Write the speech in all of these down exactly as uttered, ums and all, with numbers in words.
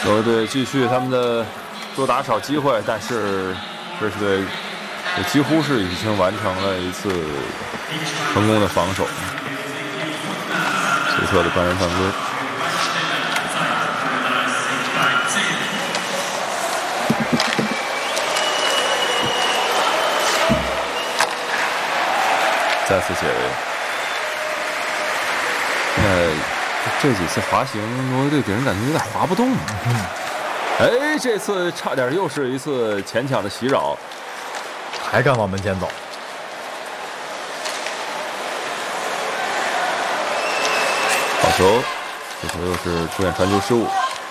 挪威队继续他们的多打少机会，但是瑞士队几乎是已经完成了一次成功的防守。最侧的半人犯规。再次解围。呃，这几次滑行，挪威队给人感觉有点滑不动。嗯，哎，这次差点又是一次前抢的袭扰， 还敢往门前走。 好球，这球又是出现传球失误。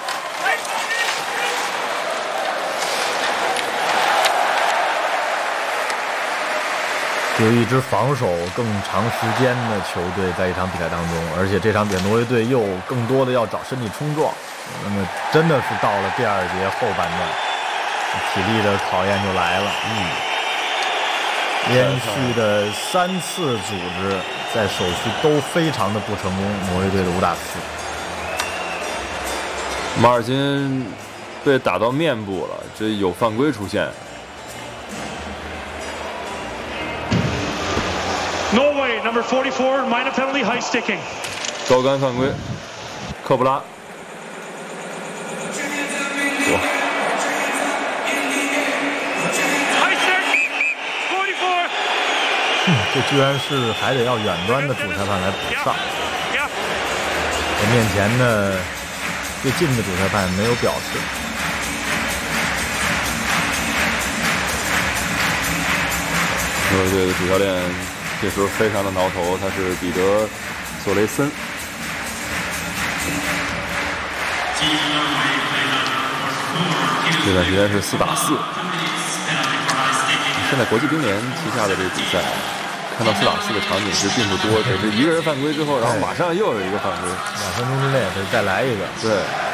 有一支防守更长时间的球队在一场比赛当中，而且这场比赛挪威队又更多的要找身体冲撞，那么真的是到了第二节后半段，体力的考验就来了。嗯，连续的三次组织在首序都非常的不成功，挪威队的五打四。 马尔金被打到面部了，这有犯规出现。 Norway number forty-four minor penalty high sticking。 高杆犯规，科布拉。哇！ High stick forty-four。 嗯，这居然是还得要远端的主裁判来补上。在面前呢，最近的主裁判没有表示。 挪威队的主教练这时候非常的挠头，他是彼得·索雷森。这段时间是四打四。现在国际乒联旗下的这个比赛，看到四打四的场景是并不多，只是一个人犯规之后，然后马上又有一个犯规， 两分钟之内再来一个。 对。